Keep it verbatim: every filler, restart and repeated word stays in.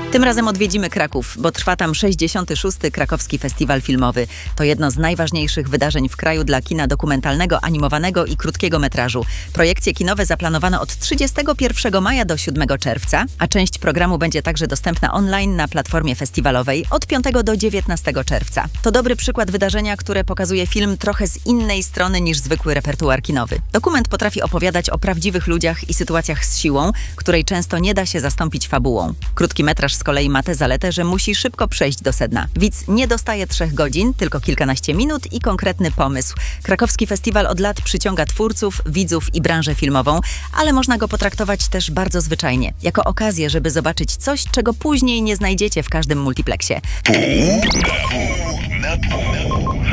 Tym razem odwiedzimy Kraków, bo trwa tam sześćdziesiąty szósty Krakowski Festiwal Filmowy. To jedno z najważniejszych wydarzeń w kraju dla kina dokumentalnego, animowanego i krótkiego metrażu. Projekcje kinowe zaplanowano od trzydziestego pierwszego maja do siódmego czerwca, a część programu będzie także dostępna online na platformie festiwalowej od piątego do dziewiętnastego czerwca. To dobry przykład wydarzenia, które pokazuje film trochę z innej strony niż zwykły repertuar kinowy. Dokument potrafi opowiadać o prawdziwych ludziach i sytuacjach z siłą, której często nie da się zastąpić fabułą. Krótki metraż z kolei ma tę zaletę, że musi szybko przejść do sedna. Widz nie dostaje trzech godzin, tylko kilkanaście minut i konkretny pomysł. Krakowski Festiwal od lat przyciąga twórców, widzów i branżę filmową, ale można go potraktować też bardzo zwyczajnie, jako okazję, żeby zobaczyć coś, czego później nie znajdziecie w każdym multiplexie.